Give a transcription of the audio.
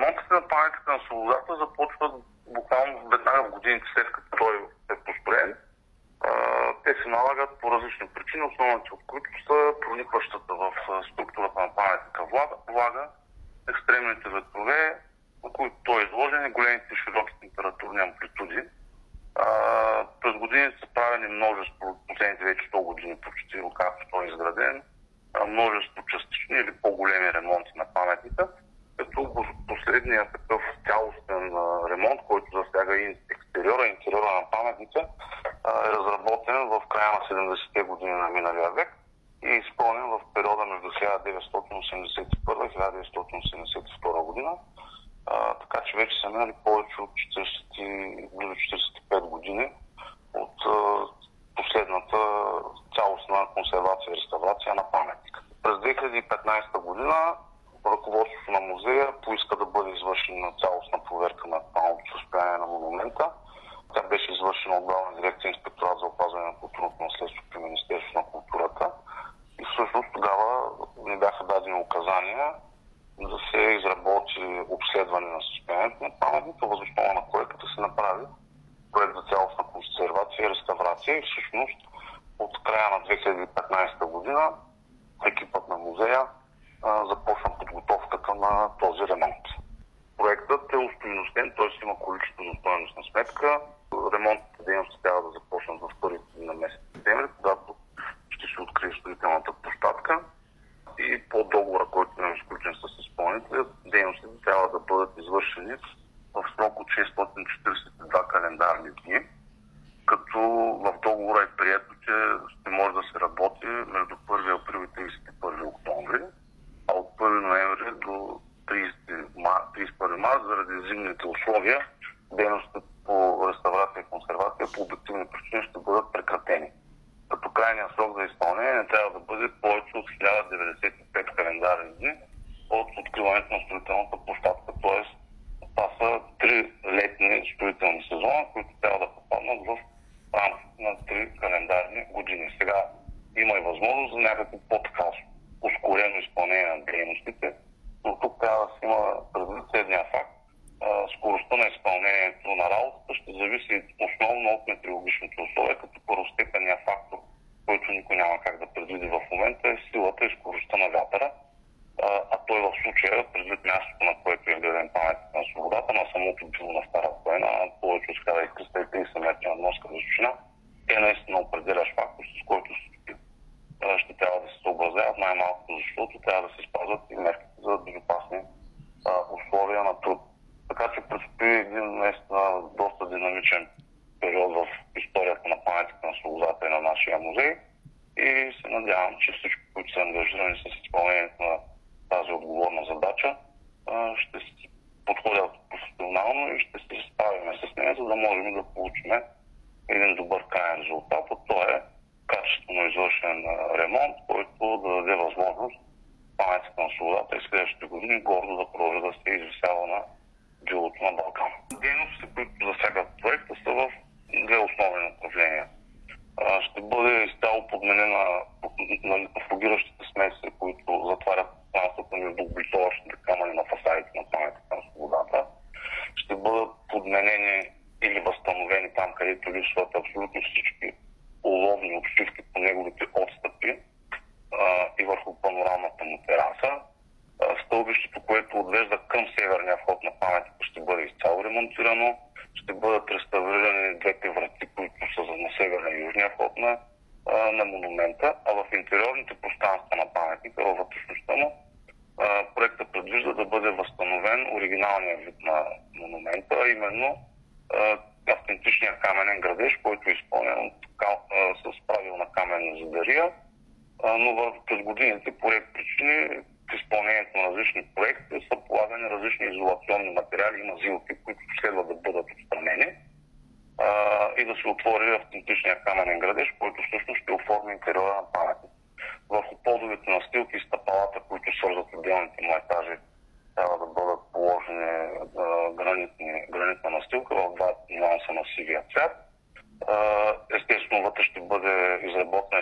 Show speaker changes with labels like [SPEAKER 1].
[SPEAKER 1] Ремонтите на паметника на свободата започват буквално веднага в годините след като той е построен. Те се налагат по различни причини, основните от които са проникващата в структурата на паметника влага, екстремните ветрове, на които той е изложен, и големите и широки температурни амплитуди. През годините са правени множество, последните вече 100 години почти, както той е изграден, множество частични или по-големи ремонти на паметника, като последният такъв цялостен ремонт, който засяга и екстериора, и интериора на паметника, е разработен в края на 70-те години на миналия век и е изпълнен в периода между 1981 и 1982 година. Така че вече са минали повече от 40, близо 45 години от последната цялостна консервация и реставрация на паметника. През 2015 година ръководството на музея поиска да бъде извършена цялостна проверка на актуалното състояние на монумента. Тя беше извършена от Главна дирекция Инспекторат за опазване на културното наследство при Министерството на културата. И всъщност тогава ни бяха дадени указания да се изработи обследване на състоянието на паметника, въз основа на което да се направи проект за цялостна консервация и реставрация. И всъщност от края на 2015 година екипът на музея започна подготовката на този ремонт. Проектът е устойностен, т.е. има количествено стойностна сметка. Ремонтните дейности трябва да започнат в първите дни на месец септември, когато ще се открие строителната площадка. И по договора, който е изключен с изпълнителя, дейностите трябва да бъдат извършени в срок от 642 календарни дни, като в договора е прието, че ще може да се работи между 1 април и 31 октомври, а от 1 ноември до 31 март заради зимните условия дейностите по реставрация и консервация по обективни причини ще бъдат прекратени. Като крайният срок за изпълнение не трябва да бъде повече от 1095 календарни дни от откриването на строителната площадка. Т.е. това са 3 летни строителни сезона, които трябва да попаднат в рамките на 3 календарни години. Сега има и възможност за някакво по-така ускорено изпълнение на дейностите, но тук трябва да се има предвид следния факт. Скоростта на изпълнението на работата ще зависи основно от метеорологичните условия, като първостепенния фактор, който никой няма как да предвиди в момента, е силата и скоростта на вятъра, а той в случая, предвид мястото, на което е гледан паметник на свободата, на самото било на Стара Поена, повече от 1330 метра над морска височина, е наистина определящ фактор, с който ще трябва да се съобразяват най-малкото, защото трябва да се спазват и мерките за безопасни условия на труд. Така че предстои един наистина доста динамичен период в историята на паметника на свободата и на нашия музей и се надявам, че всички, които са ангажирани с изпълнението на тази отговорна задача, ще се подходят професионално и ще се справим с нея, за да можем да получим един добър крайен резултат. Това е качествено извършен ремонт, който да даде възможност паметника на свободата и следващите години гордо да продължи да се извисява на джилото на Балкана. Дейностите, които засягат проекта, са в 2 основни направления. Ще бъде изцяло подменена на фугиращите смеси, които затварят пространството между облицовъчните камъни на фасадите на паметника на свободата. Ще бъдат подменени или възстановени там, където липсват абсолютно всички уловни обшивки по неговите отстъпи и върху панорамната му тераса. Стълбището, което отвежда към северния вход на паметника, ще бъде изцяло ремонтирано. Ще бъдат реставрирани 2 врати, които са на северния и южния вход на монумента, а в интериорните пространства на паметника, във вътрешността му, проектът предвижда да бъде възстановен оригиналният вид на монумента, а именно автентичният каменен градеж, който е изпълнен с правилна каменна задария, но през годините по ред причини в изпълнението на различни проекти са полагани различни изолационни материали и мазилки, които следва да бъдат отстранени и да се отвори автентичния каменен градеж, който всъщност ще оформи интериора на паметник. Върху подовите настилки и стъпалата, които свързват отделните му етажи, трябва да бъдат положени гранитна настилка в 2 нюанса на сивия цвят. Естествено, вътре ще бъде изработен